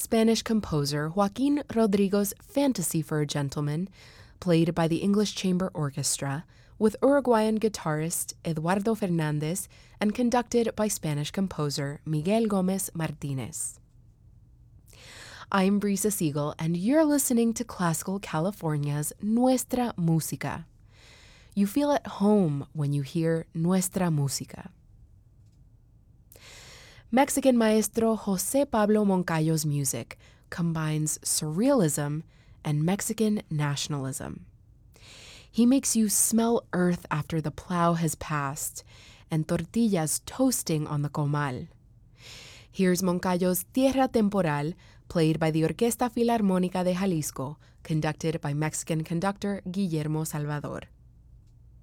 Spanish composer Joaquin Rodrigo's Fantasy for a Gentleman, played by the English Chamber Orchestra, with Uruguayan guitarist Eduardo Fernandez and conducted by Spanish composer Miguel Gomez Martinez. I'm Brisa Siegel, and you're listening to Classical California's Nuestra Música. You feel at home when you hear Nuestra Música. Mexican maestro José Pablo Moncayo's music combines surrealism and Mexican nationalism. He makes you smell earth after the plow has passed and tortillas toasting on the comal. Here's Moncayo's Tierra Temporal, played by the Orquesta Filarmónica de Jalisco, conducted by Mexican conductor Guillermo Salvador.